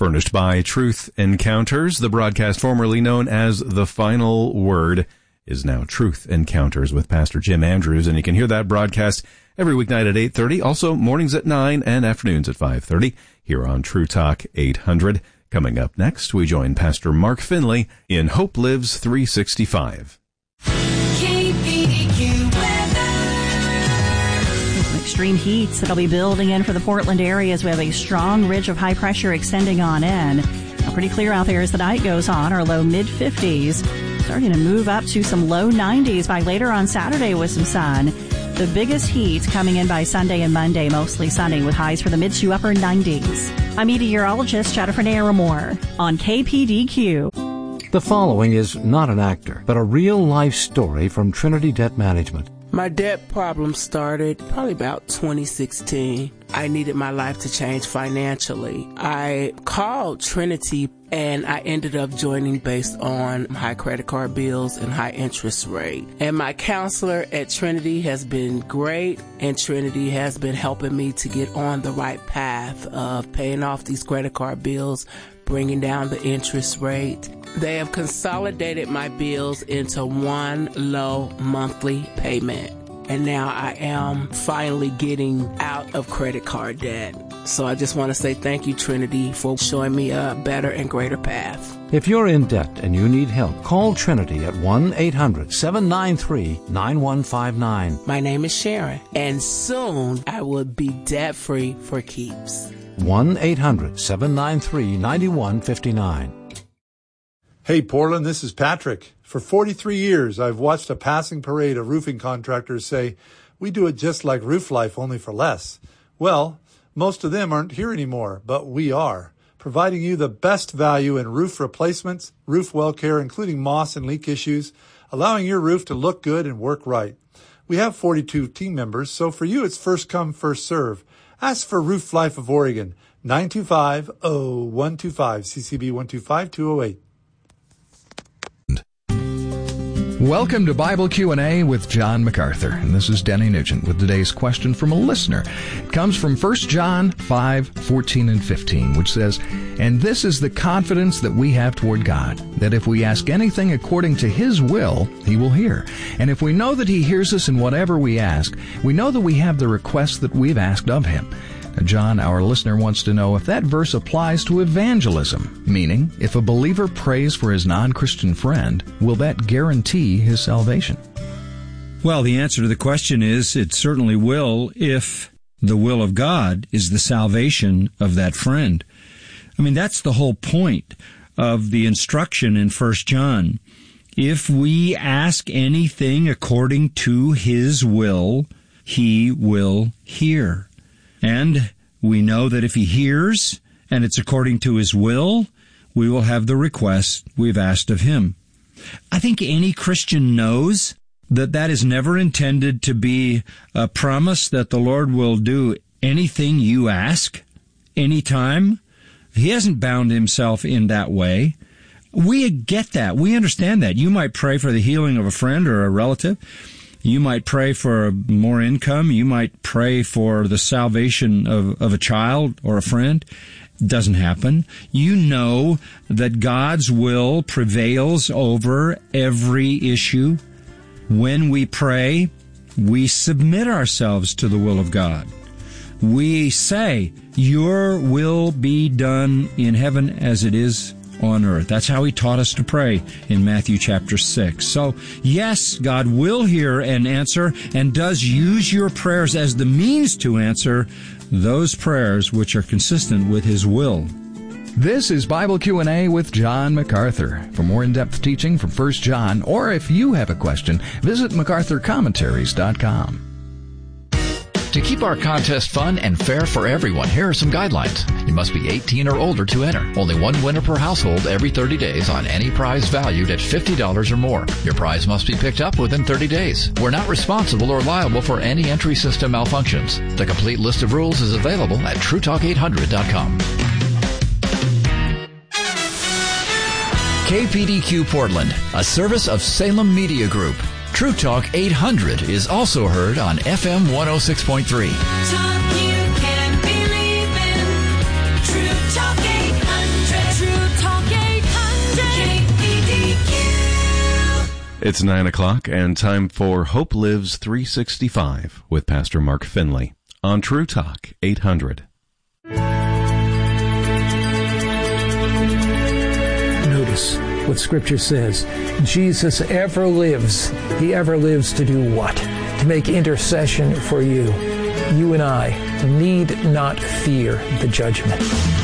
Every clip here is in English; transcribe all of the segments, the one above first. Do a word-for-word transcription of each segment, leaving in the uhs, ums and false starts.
Furnished by Truth Encounters, the broadcast formerly known as The Final Word is now Truth Encounters with Pastor Jim Andrews, and you can hear that broadcast every weeknight at eight thirty, also mornings at nine and afternoons at five thirty here on True Talk eight hundred. Coming up next, we join Pastor Mark Finley in Hope Lives three sixty-five. K P D Q weather. Extreme heats that'll be building in for the Portland area as we have a strong ridge of high pressure extending on in. Now, pretty clear out there as the night goes on. Our low mid fifties, starting to move up to some low nineties by later on Saturday with some sun. The biggest heat coming in by Sunday and Monday, mostly sunny with highs for the mid to upper nineties. I'm meteorologist Jennifer Naramore on K P D Q. The following is not an actor, but a real-life story from Trinity Debt Management. My debt problem started probably about twenty sixteen. I needed my life to change financially. I called Trinity and I ended up joining based on high credit card bills and high interest rate. And my counselor at Trinity has been great, and Trinity has been helping me to get on the right path of paying off these credit card bills, bringing down the interest rate. They have consolidated my bills into one low monthly payment. And now I am finally getting out of credit card debt. So I just want to say thank you, Trinity, for showing me a better and greater path. If you're in debt and you need help, call Trinity at one eight hundred seven nine three nine one five nine. My name is Sharon, and soon I will be debt-free for keeps. one eight hundred seven nine three nine one five nine. Hey, Portland, this is Patrick. For forty-three years, I've watched a passing parade of roofing contractors say, we do it just like Roof Life, only for less. Well, most of them aren't here anymore, but we are, providing you the best value in roof replacements, roof well care, including moss and leak issues, allowing your roof to look good and work right. We have forty-two team members, so for you, it's first come, first serve. Ask for Roof Life of Oregon, nine two five, zero one two five, C C B one two five two zero eight. Welcome to Bible Q and A with John MacArthur, and this is Denny Nugent with today's question from a listener. It comes from First John five fourteen and fifteen, which says, "And this is the confidence that we have toward God, that if we ask anything according to His will, He will hear. And if we know that He hears us in whatever we ask, we know that we have the request that we've asked of Him." Now, John, our listener, wants to know if that verse applies to evangelism, meaning if a believer prays for his non-Christian friend, will that guarantee his salvation? Well, the answer to the question is it certainly will if the will of God is the salvation of that friend. I mean, that's the whole point of the instruction in First John. If we ask anything according to His will, He will hear. And we know that if He hears, and it's according to His will, we will have the request we've asked of Him. I think any Christian knows that that is never intended to be a promise that the Lord will do anything you ask, anytime. He hasn't bound Himself in that way. We get that. We understand that. You might pray for the healing of a friend or a relative. You might pray for more income. You might pray for the salvation of, of a child or a friend. It doesn't happen. You know that God's will prevails over every issue. When we pray, we submit ourselves to the will of God. We say, "Your will be done in heaven as it is on earth." That's how He taught us to pray in Matthew chapter six. So, yes, God will hear and answer, and does use your prayers as the means to answer those prayers which are consistent with His will. This is Bible Q and A with John MacArthur. For more in-depth teaching from First John, or if you have a question, visit macarthur commentaries dot com. To keep our contest fun and fair for everyone, here are some guidelines. You must be eighteen or older to enter. Only one winner per household every thirty days on any prize valued at fifty dollars or more. Your prize must be picked up within thirty days. We're not responsible or liable for any entry system malfunctions. The complete list of rules is available at true talk eight hundred dot com. K P D Q Portland, a service of Salem Media Group. True Talk eight hundred is also heard on F M one oh six point three. Talk you can believe in. True Talk eight hundred. It's nine o'clock and time for Hope Lives three sixty-five with Pastor Mark Finley on True Talk eight hundred. Notice what Scripture says. Jesus ever lives. He ever lives to do what? To make intercession for you. You and I need not fear the judgment.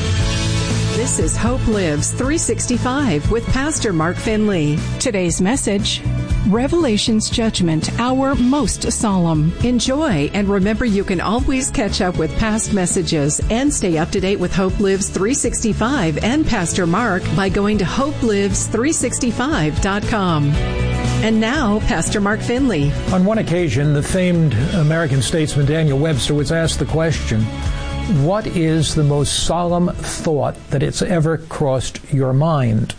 This is Hope Lives three sixty-five with Pastor Mark Finley. Today's message, Revelation's Judgment, our most solemn. Enjoy, and remember you can always catch up with past messages and stay up to date with Hope Lives three sixty-five and Pastor Mark by going to hope lives three sixty-five dot com. And now, Pastor Mark Finley. On one occasion, the famed American statesman Daniel Webster was asked the question, what is the most solemn thought that it's ever crossed your mind?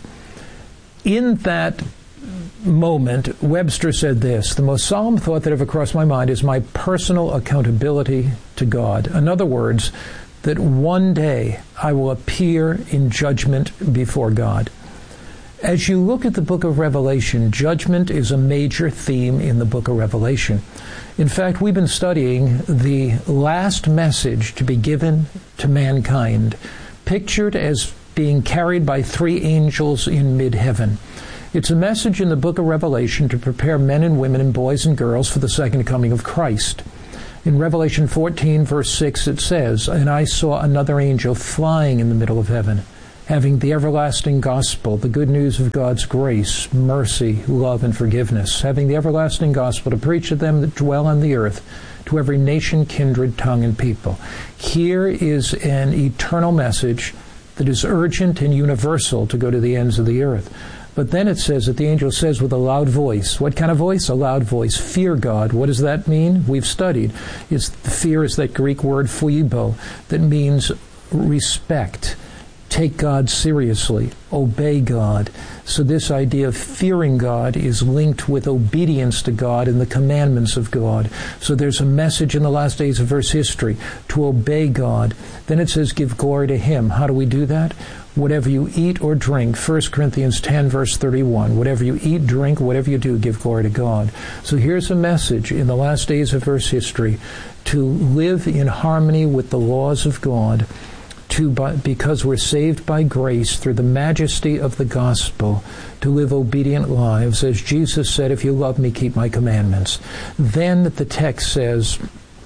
In that moment, Webster said this, the most solemn thought that ever crossed my mind is my personal accountability to God. In other words, that one day I will appear in judgment before God. As you look at the book of Revelation, judgment is a major theme in the book of Revelation. In fact, we've been studying the last message to be given to mankind, pictured as being carried by three angels in mid-heaven. It's a message in the book of Revelation to prepare men and women and boys and girls for the second coming of Christ. In Revelation fourteen, verse six, it says, and I saw another angel flying in the middle of heaven, having the everlasting gospel, the good news of God's grace, mercy, love, and forgiveness, having the everlasting gospel to preach to them that dwell on the earth, to every nation, kindred, tongue, and people. Here is an eternal message that is urgent and universal to go to the ends of the earth. But then it says that the angel says with a loud voice, what kind of voice? A loud voice. Fear God. What does that mean? We've studied. It's, fear is that Greek word pheubo that means respect. Take God seriously, obey God. So this idea of fearing God is linked with obedience to God and the commandments of God. So there's a message in the last days of verse history to obey God. Then it says give glory to Him. How do we do that? Whatever you eat or drink, First Corinthians ten, verse thirty-one, whatever you eat, drink, whatever you do, give glory to God. So here's a message in the last days of verse history to live in harmony with the laws of God, to, because we're saved by grace through the majesty of the gospel, to live obedient lives. As Jesus said, if you love me, keep my commandments. Then the text says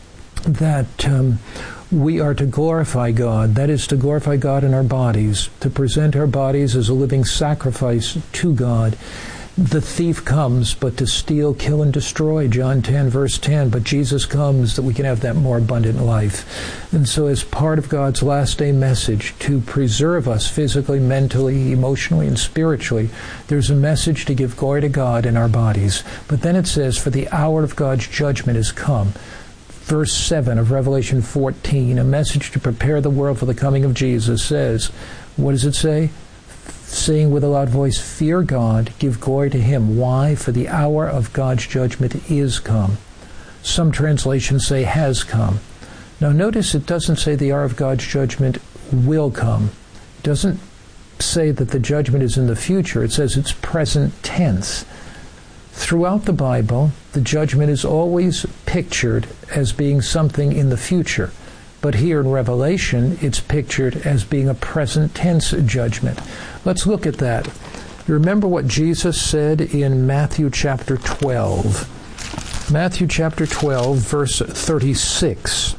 that um, we are to glorify God. That is to glorify God in our bodies, to present our bodies as a living sacrifice to God. The thief comes but to steal, kill, and destroy, John ten, verse ten. But Jesus comes that we can have that more abundant life. And so as part of God's last day message to preserve us physically, mentally, emotionally, and spiritually, there's a message to give glory to God in our bodies. But then it says, for the hour of God's judgment is come. Verse seven of Revelation fourteen, a message to prepare the world for the coming of Jesus, says, what does it say? Saying with a loud voice, fear God, give glory to Him. Why? For the hour of God's judgment is come. Some translations say has come. Now notice it doesn't say the hour of God's judgment will come. It doesn't say that the judgment is in the future. It says it's present tense. Throughout the Bible, the judgment is always pictured as being something in the future. But here in Revelation, it's pictured as being a present tense judgment. Let's look at that. You remember what Jesus said in Matthew chapter twelve. Matthew chapter twelve, verse thirty-six.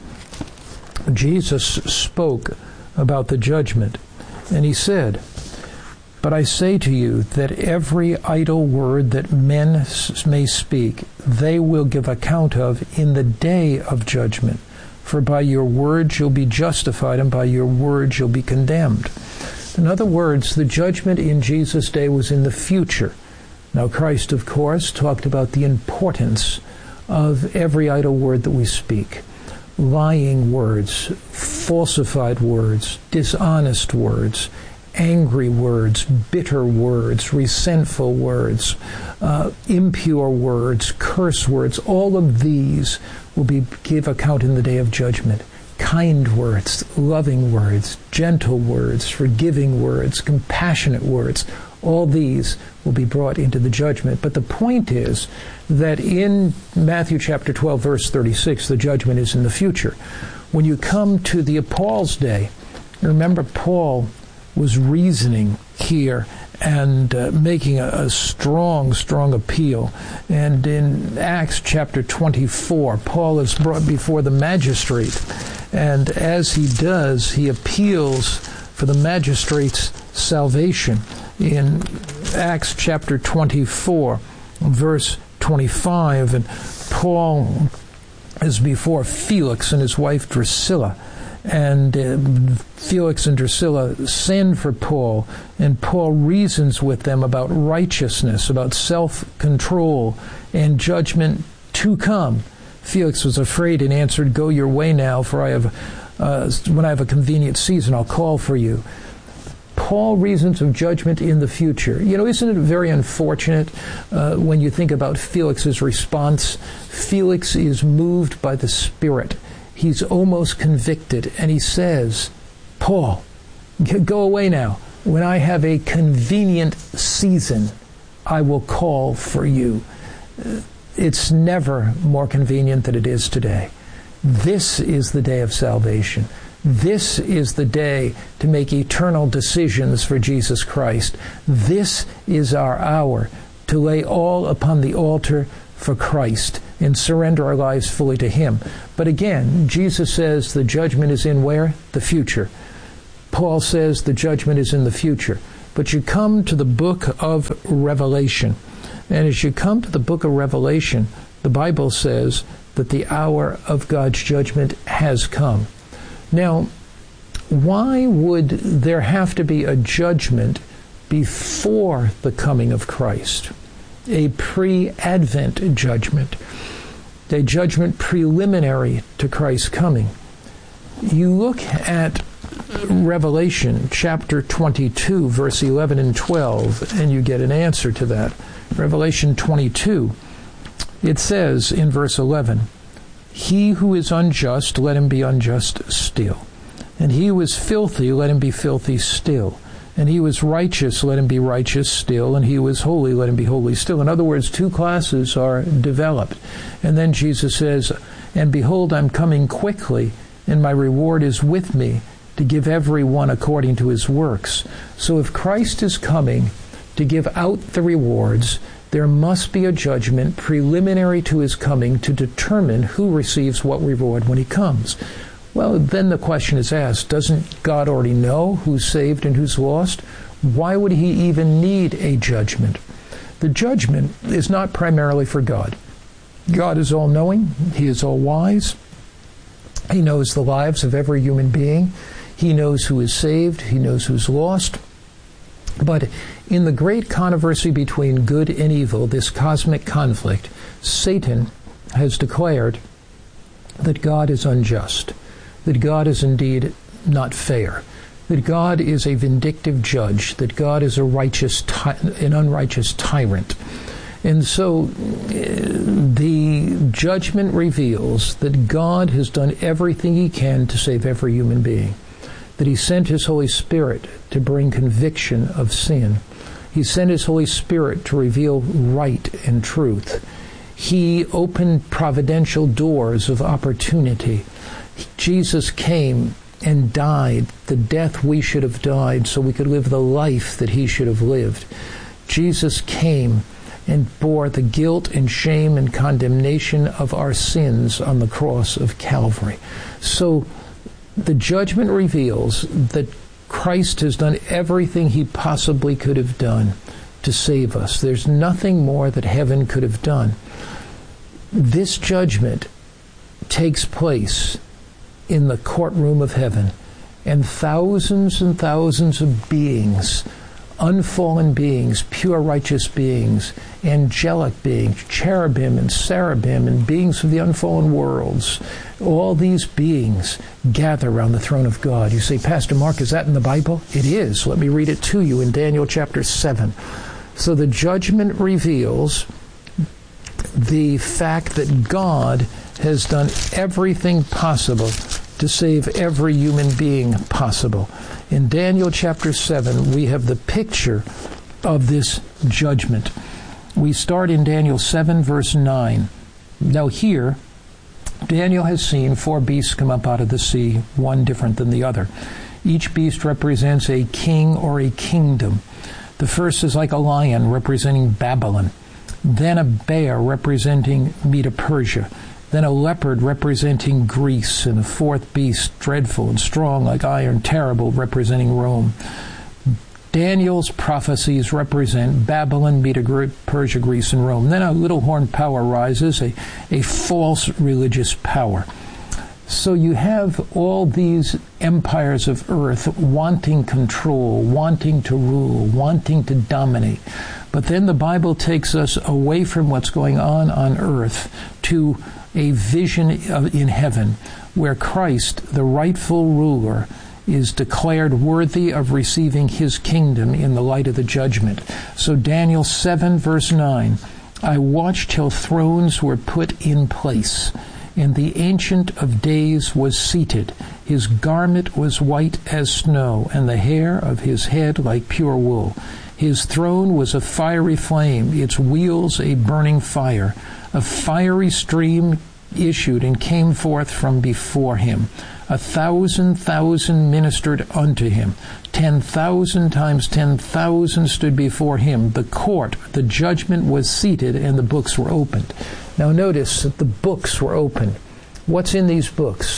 Jesus spoke about the judgment, and He said, but I say to you that every idle word that men may speak, they will give account of in the day of judgment. For by your words you'll be justified, and by your words you'll be condemned. In other words, the judgment in Jesus' day was in the future. Now, Christ, of course, talked about the importance of every idle word that we speak. Lying words, falsified words, dishonest words, angry words, bitter words, resentful words, uh, impure words, curse words, all of these will be give account in the day of judgment. kind words, loving words, gentle words, forgiving words, compassionate words. All these will be brought into the judgment. But the point is that in Matthew chapter twelve, verse thirty-six, the judgment is in the future. When you come to the Paul's day, remember Paul was reasoning here and uh, making a, a strong, strong appeal. And in Acts chapter twenty-four, Paul is brought before the magistrate. And as he does, he appeals for the magistrate's salvation. In Acts chapter twenty-four, verse twenty-five, and Paul is before Felix and his wife Drusilla. And uh, Felix and Drusilla send for Paul, and Paul reasons with them about righteousness, about self-control, and judgment to come. Felix was afraid and answered, "Go your way now, for I have, uh, when I have a convenient season, I'll call for you." Paul reasons of judgment in the future. You know, isn't it very unfortunate uh, when you think about Felix's response? Felix is moved by the Spirit. He's almost convicted, and he says, "Paul, go away now. When I have a convenient season, I will call for you." It's never more convenient than it is today. This is the day of salvation. This is the day to make eternal decisions for Jesus Christ. This is our hour to lay all upon the altar for Christ and surrender our lives fully to Him. But again, Jesus says the judgment is in where? The future. Paul says the judgment is in the future. But you come to the book of Revelation. And as you come to the book of Revelation, the Bible says that the hour of God's judgment has come. Now, why would there have to be a judgment before the coming of Christ? A pre-Advent judgment, a judgment preliminary to Christ's coming. You look at Revelation chapter twenty-two, verse eleven and twelve, and you get an answer to that. Revelation twenty-two, it says in verse eleven, "He who is unjust, let him be unjust still. And he who is filthy, let him be filthy still. And he who is righteous, let him be righteous still. And he who is holy, let him be holy still." In other words, two classes are developed. And then Jesus says, "And behold, I'm coming quickly, and my reward is with me, to give every one according to his works." So if Christ is coming to give out the rewards, there must be a judgment preliminary to his coming to determine who receives what reward when he comes. Well, then the question is asked, doesn't God already know who's saved and who's lost? Why would he even need a judgment? The judgment is not primarily for God. God is all-knowing. He is all-wise. He knows the lives of every human being. He knows who is saved. He knows who's lost. But in the great controversy between good and evil, this cosmic conflict, Satan has declared that God is unjust, that God is indeed not fair, that God is a vindictive judge, that God is a righteous, ty- an unrighteous tyrant. And so the judgment reveals that God has done everything he can to save every human being, that he sent his Holy Spirit to bring conviction of sin. He sent his Holy Spirit to reveal right and truth. He opened providential doors of opportunity. Jesus came and died the death we should have died so we could live the life that he should have lived. Jesus came and bore the guilt and shame and condemnation of our sins on the cross of Calvary. So the judgment reveals that Christ has done everything he possibly could have done to save us. There's nothing more that heaven could have done. This judgment takes place in the courtroom of heaven, and thousands and thousands of beings, unfallen beings, pure righteous beings, angelic beings, cherubim and cherubim, and beings of the unfallen worlds, all these beings gather around the throne of God. You say, Pastor Mark, is that in the Bible? It is. Let me read it to you in Daniel chapter seven. So the judgment reveals the fact that God has done everything possible to to save every human being possible. In Daniel chapter seven, we have the picture of this judgment. We start in Daniel seven, verse nine. Now here, Daniel has seen four beasts come up out of the sea, one different than the other. Each beast represents a king or a kingdom. The first is like a lion, representing Babylon. Then a bear, representing Medo-Persia. Then a leopard, representing Greece. And the fourth beast, dreadful and strong like iron, terrible, representing Rome. Daniel's prophecies represent Babylon, Medo-Persia, Greece, and Rome. Then a little horn power rises, a, a false religious power. So you have all these empires of earth wanting control, wanting to rule, wanting to dominate. But then the Bible takes us away from what's going on on earth to a vision in heaven where Christ, the rightful ruler, is declared worthy of receiving his kingdom in the light of the judgment. So Daniel seven, verse nine, I watched till thrones were put in place, and the Ancient of Days was seated. His garment was white as snow, and the hair of his head like pure wool. His throne was a fiery flame, its wheels a burning fire. A fiery stream issued and came forth from before him. A thousand thousand ministered unto him. Ten thousand times ten thousand stood before him. The court, the judgment was seated, and the books were opened. Now notice that the books were opened. What's in these books?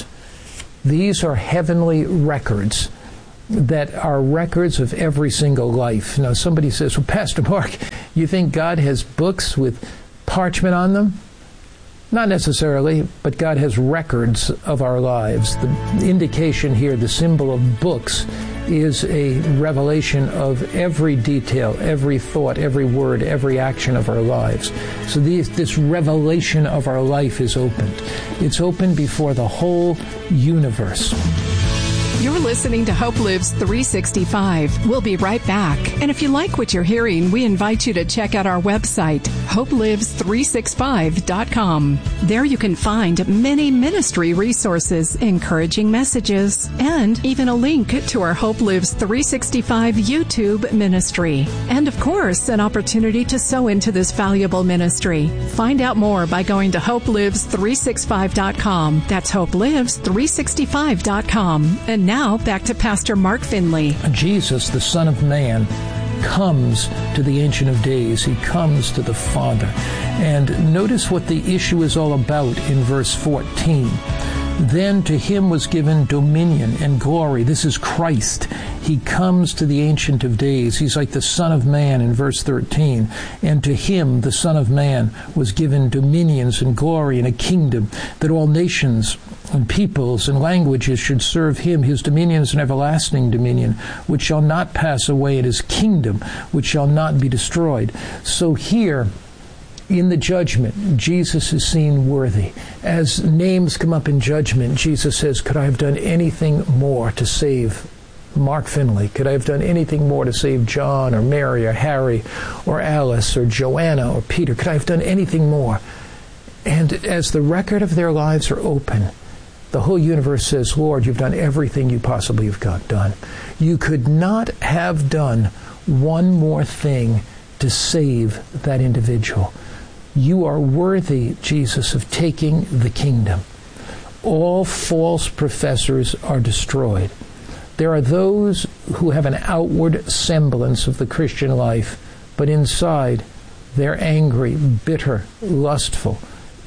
These are heavenly records that are records of every single life. Now somebody says, well, Pastor Mark, you think God has books with parchment on them? Not necessarily, but God has records of our lives. The indication here, the symbol of books, is a revelation of every detail, every thought, every word, every action of our lives. So these, this revelation of our life is opened. It's opened before the whole universe. You're listening to Hope Lives three sixty-five. We'll be right back. And if you like what you're hearing, we invite you to check out our website, hope lives three sixty-five dot com. There you can find many ministry resources, encouraging messages, and even a link to our Hope Lives three sixty-five YouTube ministry. And of course, an opportunity to sow into this valuable ministry. Find out more by going to hope lives three sixty-five dot com. That's hope lives three sixty-five dot com. And now, back to Pastor Mark Finley. Jesus, the Son of Man, comes to the Ancient of Days. He comes to the Father. And notice what the issue is all about in verse fourteen. Then to him was given dominion and glory. This is Christ. He comes to the Ancient of Days. He's like the Son of Man in verse thirteen. And to him, the Son of Man, was given dominions and glory and a kingdom, that all nations and peoples and languages should serve him. His dominion is an everlasting dominion, which shall not pass away, and his kingdom, which shall not be destroyed. So here, in the judgment, Jesus is seen worthy. As names come up in judgment, Jesus says, could I have done anything more to save Mark Finley? Could I have done anything more to save John or Mary or Harry or Alice or Joanna or Peter? Could I have done anything more? And as the record of their lives are open, the whole universe says, Lord, you've done everything you possibly have got done. You could not have done one more thing to save that individual. You are worthy, Jesus, of taking the kingdom. All false professors are destroyed. There are those who have an outward semblance of the Christian life, but inside they're angry, bitter, lustful.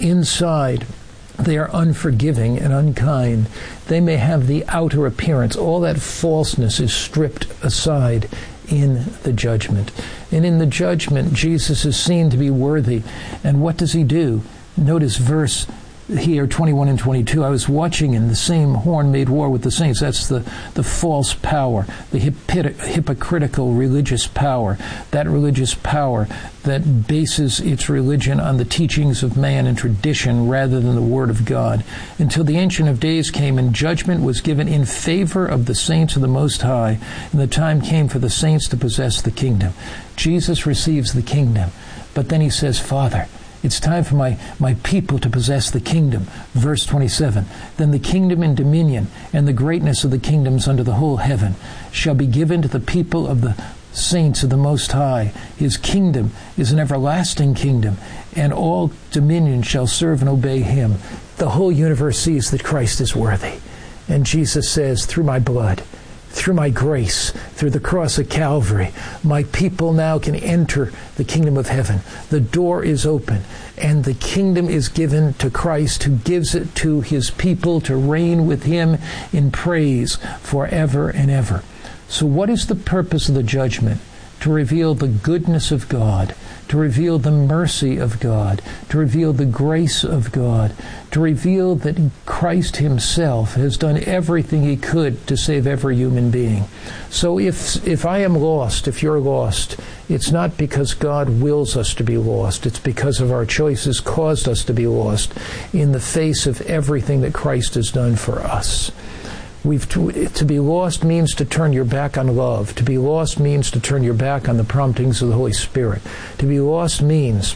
Inside they are unforgiving and unkind. They may have the outer appearance. All that falseness is stripped aside in the judgment. And in the judgment, Jesus is seen to be worthy. And what does he do? Notice verse here, twenty-one and twenty-two. I was watching, and the same horn made war with the saints. That's the, the false power, the hypocrit- hypocritical religious power, that religious power that bases its religion on the teachings of man and tradition rather than the Word of God, until the Ancient of Days came and judgment was given in favor of the saints of the Most High, and the time came for the saints to possess the kingdom. Jesus receives the kingdom, but then he says, Father, It's time for my, my people to possess the kingdom. Verse twenty-seven, then the kingdom and dominion and the greatness of the kingdoms under the whole heaven shall be given to the people of the saints of the Most High. His kingdom is an everlasting kingdom, and all dominion shall serve and obey him. The whole universe sees that Christ is worthy. And Jesus says, through my blood, through my grace, through the cross of Calvary, my people now can enter the kingdom of heaven. The door is open, and the kingdom is given to Christ, who gives it to his people to reign with him in praise forever and ever. So what is the purpose of the judgment? To reveal the goodness of God, to reveal the mercy of God, to reveal the grace of God, to reveal that Christ himself has done everything he could to save every human being. So if if I am lost, if you're lost, it's not because God wills us to be lost. It's because of our choices caused us to be lost in the face of everything that Christ has done for us. We've to, to be lost means to turn your back on love. To be lost means to turn your back on the promptings of the Holy Spirit. To be lost means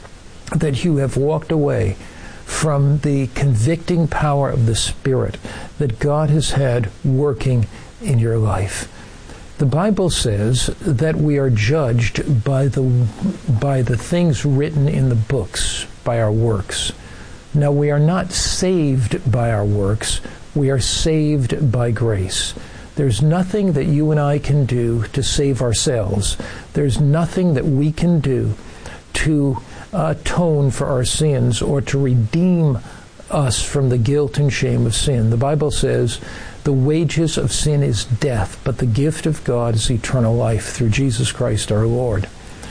that you have walked away from the convicting power of the Spirit that God has had working in your life. The Bible says that we are judged by the by the things written in the books, by our works. Now, we are not saved by our works. We are saved by grace. There's nothing that you and I can do to save ourselves. There's nothing that we can do to atone for our sins or to redeem us from the guilt and shame of sin. The Bible says the wages of sin is death, but the gift of God is eternal life through Jesus Christ our Lord.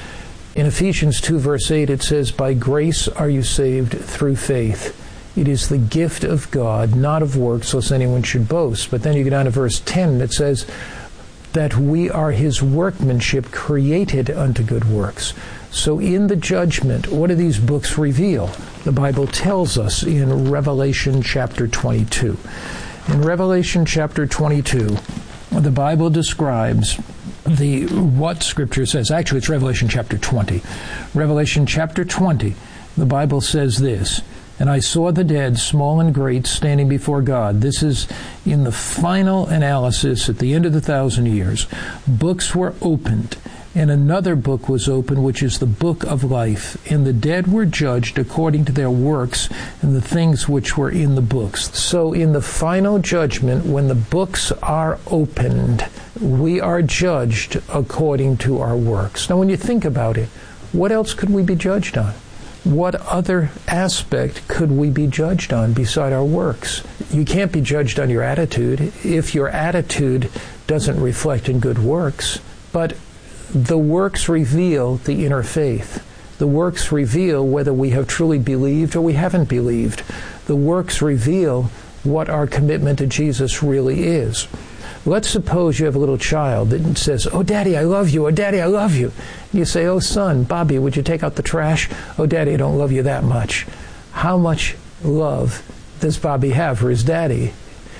In Ephesians two, verse eight, it says, by grace are you saved through faith. It is the gift of God, not of works, lest anyone should boast. But then you go down to verse ten, and it says that we are his workmanship, created unto good works. So in the judgment, what do these books reveal? The Bible tells us in Revelation chapter twenty-two. In Revelation chapter twenty-two, the Bible describes the what Scripture says. Actually, it's Revelation chapter twenty. Revelation chapter twenty, the Bible says this, and I saw the dead, small and great, standing before God. This is in the final analysis at the end of the thousand years. Books were opened, and another book was opened, which is the book of life. And the dead were judged according to their works and the things which were in the books. So in the final judgment, when the books are opened, we are judged according to our works. Now, when you think about it, what else could we be judged on? What other aspect could we be judged on beside our works? You can't be judged on your attitude if your attitude doesn't reflect in good works. But the works reveal the inner faith. The works reveal whether we have truly believed or we haven't believed. The works reveal what our commitment to Jesus really is. Let's suppose you have a little child that says, oh, Daddy, I love you. Oh, Daddy, I love you. You say, oh, son, Bobby, would you take out the trash? Oh, Daddy, I don't love you that much. How much love does Bobby have for his daddy?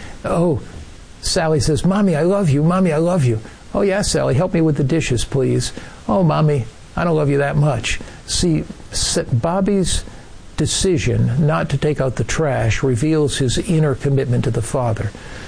Oh, Sally says, Mommy, I love you. Mommy, I love you. Oh, yeah, Sally, help me with the dishes, please. Oh, Mommy, I don't love you that much. See, Bobby's decision not to take out the trash reveals his inner commitment to the Father.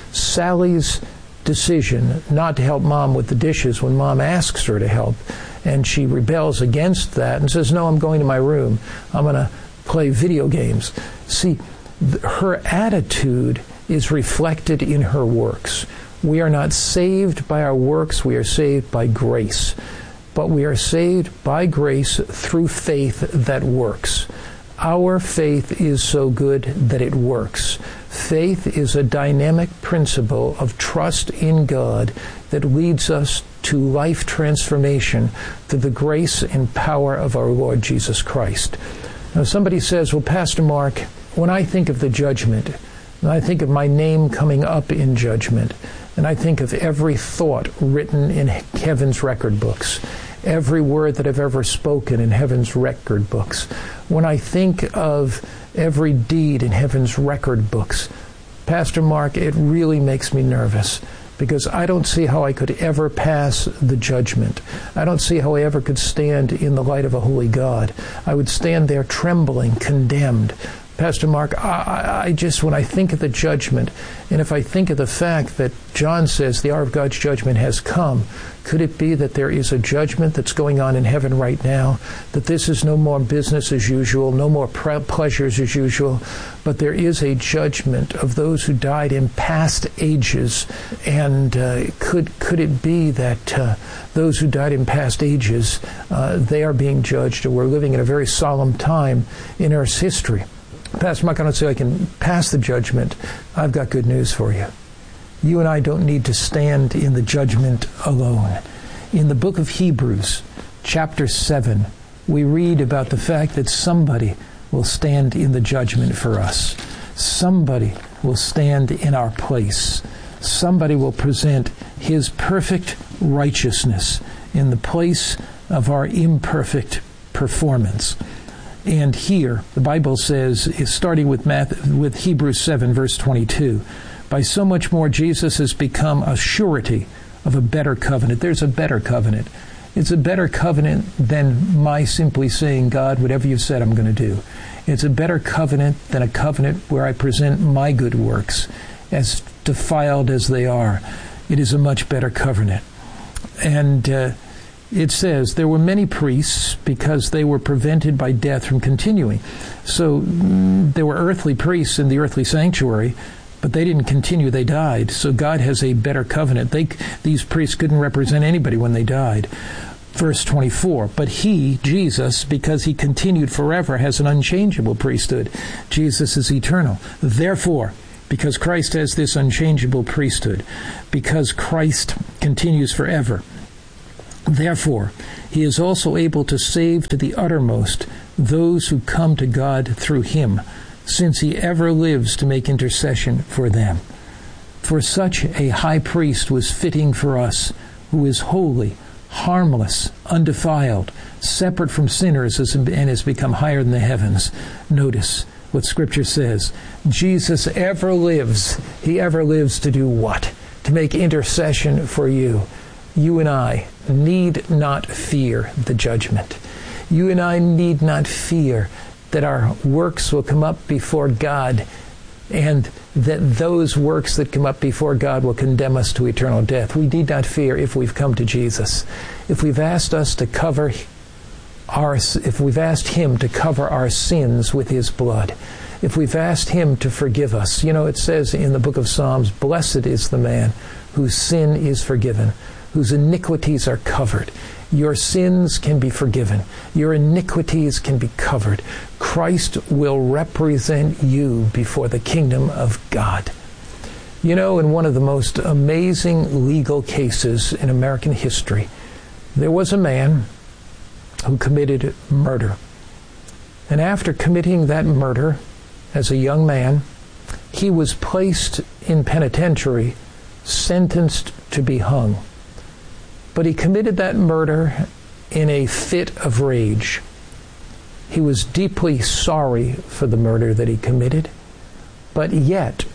Sally's decision not to help Mom with the dishes when Mom asks her to help, and she rebels against that and says, no, I'm going to my room. I'm going to play video games. See, th- her attitude is reflected in her works. We are not saved by our works, we are saved by grace. But we are saved by grace through faith that works. Our faith is so good that it works. Faith is a dynamic principle of trust in God that leads us to life transformation through the grace and power of our Lord Jesus Christ. Now, somebody says, well, Pastor Mark, when I think of the judgment, and I think of my name coming up in judgment, and I think of every thought written in heaven's record books, every word that I've ever spoken in heaven's record books, when I think of every deed in heaven's record books, Pastor Mark, it really makes me nervous because I don't see how I could ever pass the judgment. I don't see how I ever could stand in the light of a holy God. I would stand there trembling, condemned. Pastor Mark, I, I just, when I think of the judgment, and if I think of the fact that John says the hour of God's judgment has come, could it be that there is a judgment that's going on in heaven right now, that this is no more business as usual, no more pre- pleasures as usual, but there is a judgment of those who died in past ages, and uh, could could it be that uh, those who died in past ages, uh, they are being judged, and we're living in a very solemn time in Earth's history? Pastor Mark, I don't say I can pass the judgment. I've got good news for you. You and I don't need to stand in the judgment alone. In the book of Hebrews, chapter seven, we read about the fact that somebody will stand in the judgment for us. Somebody will stand in our place. Somebody will present his perfect righteousness in the place of our imperfect performance. And here, the Bible says, starting with Math, with Hebrews seven, verse twenty-two, by so much more Jesus has become a surety of a better covenant. There's a better covenant. It's a better covenant than my simply saying, God, whatever you said, I'm going to do. It's a better covenant than a covenant where I present my good works, as defiled as they are. It is a much better covenant. And uh, it says, there were many priests because they were prevented by death from continuing. So mm, there were earthly priests in the earthly sanctuary, but they didn't continue, they died. So God has a better covenant. They, these priests couldn't represent anybody when they died. Verse twenty-four, but he, Jesus, because he continued forever, has an unchangeable priesthood. Jesus is eternal. Therefore, because Christ has this unchangeable priesthood, because Christ continues forever, therefore, he is also able to save to the uttermost those who come to God through him, since he ever lives to make intercession for them. For such a high priest was fitting for us, who is holy, harmless, undefiled, separate from sinners, and has become higher than the heavens. Notice what Scripture says. Jesus ever lives. He ever lives to do what? To make intercession for you. You and I need not fear the judgment. You and I need not fear that our works will come up before God, and that those works that come up before God will condemn us to eternal death. We need not fear if we've come to Jesus. If we've asked us to cover our, if we've asked him to cover our sins with his blood, if we've asked him to forgive us. You know, it says in the book of Psalms, blessed is the man whose sin is forgiven, whose iniquities are covered. Your sins can be forgiven. Your iniquities can be covered. Christ will represent you before the kingdom of God. You know, in one of the most amazing legal cases in American history, there was a man who committed murder. And after committing that murder as a young man, he was placed in penitentiary, sentenced to be hung. But he committed that murder in a fit of rage. He was deeply sorry for the murder that he committed, but yet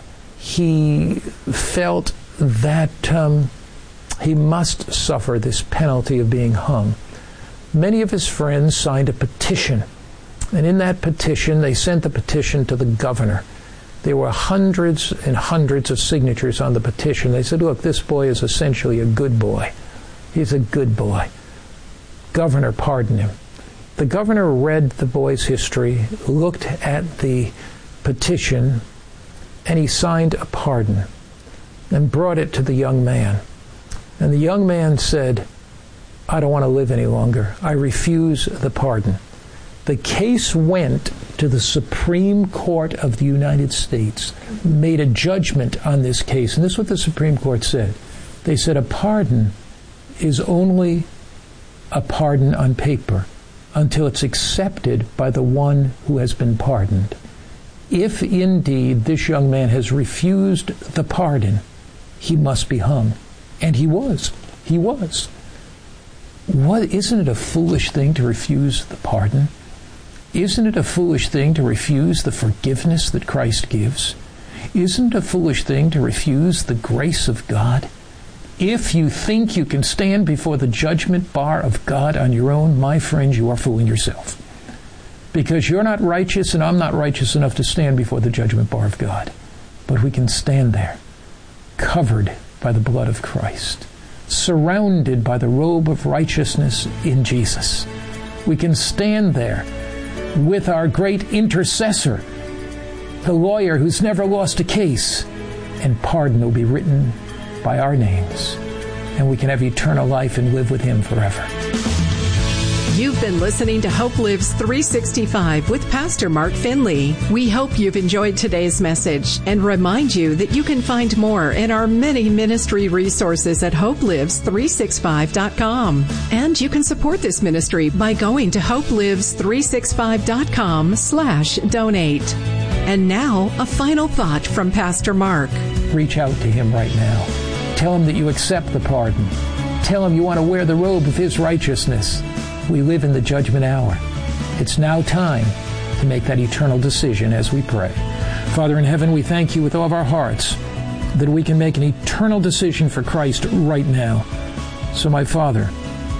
he felt that um, he must suffer this penalty of being hung. Many of his friends signed a petition, and in that petition, they sent the petition to the governor. There were hundreds and hundreds of signatures on the petition. They said, look, this boy is essentially a good boy. He's a good boy. Governor, pardon him. The governor read the boy's history, looked at the petition, and he signed a pardon and brought it to the young man. And the young man said, I don't want to live any longer. I refuse the pardon. The case went to the Supreme Court of the United States, made a judgment on this case. And this is what the Supreme Court said. They said a pardon is only a pardon on paper until it's accepted by the one who has been pardoned. If indeed this young man has refused the pardon, he must be hung. And he was. He was. What, isn't it a foolish thing to refuse the pardon? Isn't it a foolish thing to refuse the forgiveness that Christ gives? Isn't it a foolish thing to refuse the grace of God? If you think you can stand before the judgment bar of God on your own, my friend, you are fooling yourself. Because you're not righteous and I'm not righteous enough to stand before the judgment bar of God. But we can stand there, covered by the blood of Christ, surrounded by the robe of righteousness in Jesus. We can stand there with our great intercessor, the lawyer who's never lost a case, and pardon will be written by our names, and we can have eternal life and live with him forever. You've been listening to Hope Lives three sixty-five with Pastor Mark Finley. We hope you've enjoyed today's message and remind you that you can find more in our many ministry resources at hope lives three sixty-five dot com. And you can support this ministry by going to hope lives three sixty-five dot com slash donate. And now, a final thought from Pastor Mark. Reach out to him right now. Tell him that you accept the pardon. Tell him you want to wear the robe of his righteousness. We live in the judgment hour. It's now time to make that eternal decision as we pray. Father in heaven, we thank you with all of our hearts that we can make an eternal decision for Christ right now. So, my Father,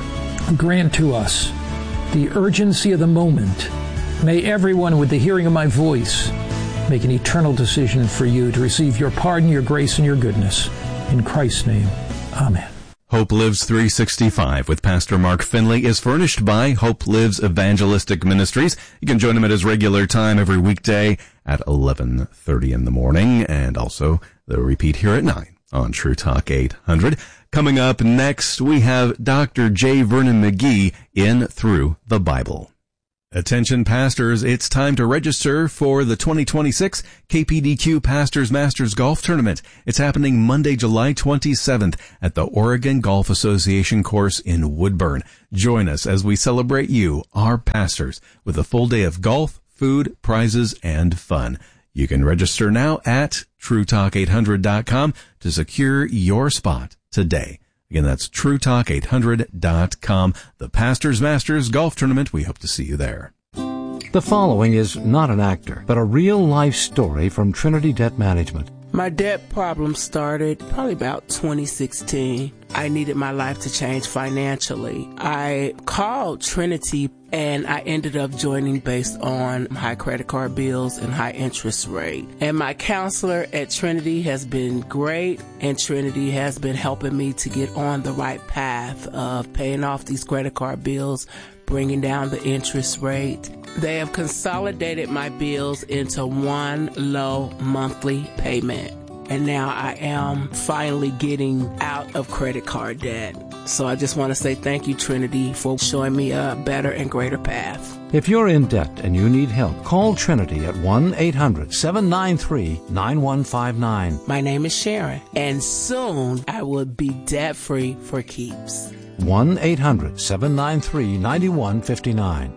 grant to us the urgency of the moment. May everyone with the hearing of my voice make an eternal decision for you to receive your pardon, your grace, and your goodness. In Christ's name, amen. Hope Lives three sixty-five with Pastor Mark Finley is furnished by Hope Lives Evangelistic Ministries. You can join him at his regular time every weekday at eleven thirty in the morning, and also the repeat here at nine on True Talk eight hundred. Coming up next, we have Doctor J. Vernon McGee in Through the Bible. Attention pastors, it's time to register for the twenty twenty-six K P D Q Pastors Masters Golf Tournament. It's happening Monday, July twenty-seventh at the Oregon Golf Association course in Woodburn. Join us as we celebrate you, our pastors, with a full day of golf, food, prizes, and fun. You can register now at true talk eight hundred dot com to secure your spot today. Again, that's true talk eight hundred dot com. The Pastors Masters Golf Tournament. We hope to see you there. The following is not an actor, but a real-life story from Trinity Debt Management. My debt problem started probably about twenty sixteen. I needed my life to change financially. I called Trinity and I ended up joining based on high credit card bills and high interest rate. And my counselor at Trinity has been great, and Trinity has been helping me to get on the right path of paying off these credit card bills, bringing down the interest rate. They have consolidated my bills into one low monthly payment. And now I am finally getting out of credit card debt. So I just want to say thank you, Trinity, for showing me a better and greater path. If you're in debt and you need help, call Trinity at one eight hundred seven nine three nine one five nine. My name is Sharon, and soon I will be debt-free for keeps. one eight hundred seven nine three nine one five nine.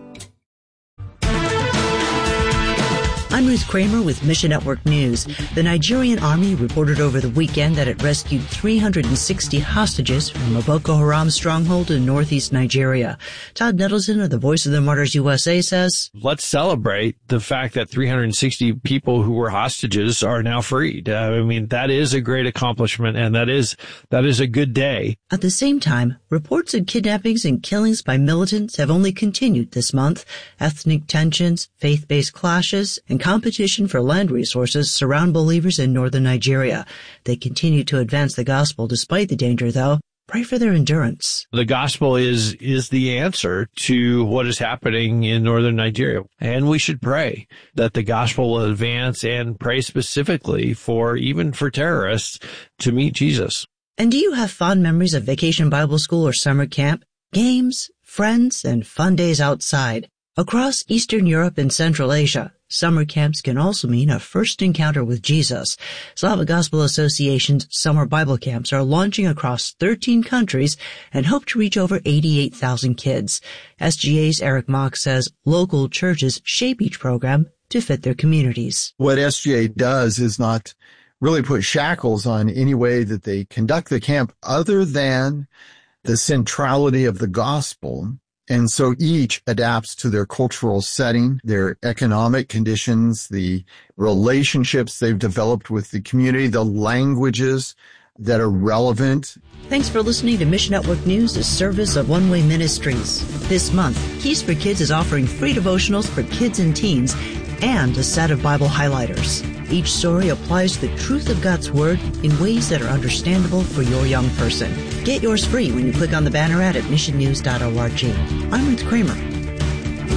I'm Ruth Kramer with Mission Network News. The Nigerian army reported over the weekend that it rescued three hundred sixty hostages from a Boko Haram stronghold in northeast Nigeria. Todd Nettleton of the Voice of the Martyrs U S A says, let's celebrate the fact that three hundred sixty people who were hostages are now freed. Uh, I mean, that is a great accomplishment, and that is that is a good day. At the same time, reports of kidnappings and killings by militants have only continued this month. Ethnic tensions, faith-based clashes, and competition for land resources surround believers in northern Nigeria. They continue to advance the gospel despite the danger, though. Pray for their endurance. The gospel is is the answer to what is happening in northern Nigeria. And we should pray that the gospel will advance, and pray specifically for, even for terrorists, to meet Jesus. And do you have fond memories of vacation Bible school or summer camp? Games, friends, and fun days outside. Across Eastern Europe and Central Asia, summer camps can also mean a first encounter with Jesus. Slavic Gospel Association's summer Bible camps are launching across thirteen countries and hope to reach over eighty-eight thousand kids. S G A's Eric Mock says local churches shape each program to fit their communities. What S G A does is not really put shackles on any way that they conduct the camp other than the centrality of the gospel. And so each adapts to their cultural setting, their economic conditions, the relationships they've developed with the community, the languages that are relevant. Thanks for listening to Mission Network News, a service of One Way Ministries. This month, Keys for Kids is offering free devotionals for kids and teens and a set of Bible highlighters. Each story applies the truth of God's Word in ways that are understandable for your young person. Get yours free when you click on the banner ad at mission news dot org. I'm Ruth Kramer.